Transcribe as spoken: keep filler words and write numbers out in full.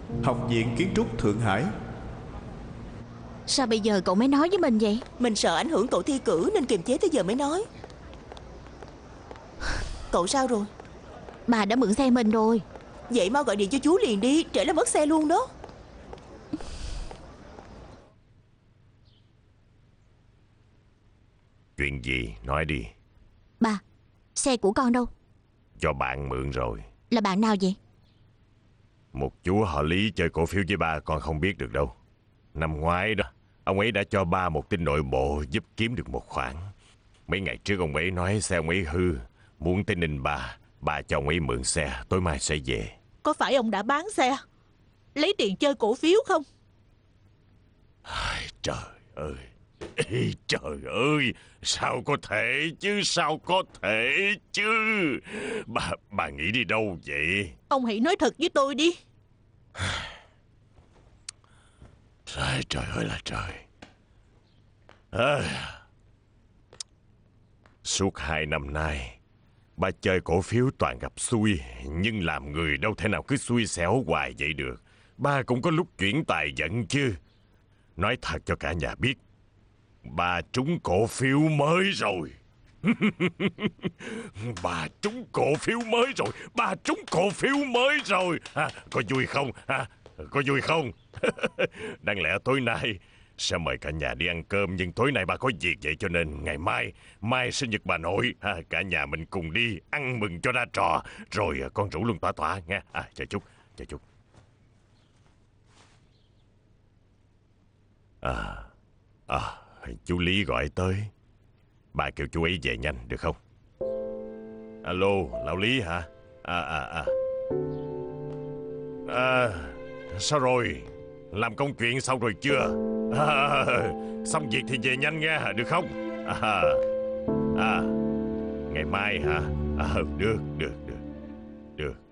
Học viện Kiến trúc Thượng Hải. Sao bây giờ cậu mới nói với mình vậy? Mình sợ ảnh hưởng cậu thi cử nên kiềm chế tới giờ mới nói. Cậu sao rồi? Bà đã mượn xe mình rồi. Vậy mau gọi điện cho chú liền đi, trễ là mất xe luôn đó. Chuyện gì nói đi. Bà, xe của con đâu? Cho bạn mượn rồi. Là bạn nào vậy? Một chú họ Lý chơi cổ phiếu với ba con không biết được đâu. Năm ngoái đó, ông ấy đã cho ba một tin nội bộ giúp kiếm được một khoản. Mấy ngày trước ông ấy nói xe ông ấy hư, muốn tới Ninh Ba. Ba cho ông ấy mượn xe, tối mai sẽ về. Có phải ông đã bán xe, lấy tiền chơi cổ phiếu không? Ai, trời ơi. Ê, trời ơi, sao có thể chứ, sao có thể chứ. Bà, bà nghĩ đi đâu vậy? Ông hãy nói thật với tôi đi. Trời, trời ơi là trời. À, suốt hai năm nay, bà chơi cổ phiếu toàn gặp xui, nhưng làm người đâu thể nào cứ xui xẻo hoài vậy được. Ba cũng có lúc chuyển tài giận chứ. Nói thật cho cả nhà biết, bà trúng cổ phiếu mới rồi. Bà trúng cổ phiếu mới rồi. Bà trúng cổ phiếu mới rồi. À, có vui không? À, có vui không? Đáng lẽ tối nay sẽ mời cả nhà đi ăn cơm, nhưng tối nay bà có việc vậy cho nên ngày mai, mai sinh nhật bà nội, à, cả nhà mình cùng đi ăn mừng cho ra trò. Rồi con rủ luôn Tỏa Tỏa nghe. À, chờ chút, chờ chút. À, à, chú Lý gọi tới. Bà kêu chú ấy về nhanh được không? Alo, lão Lý hả? À, à, à. À, sao rồi? Làm công chuyện xong rồi chưa? À, xong việc thì về nhanh nghe, được không? À, à, ngày mai hả? À, được, được, được, được.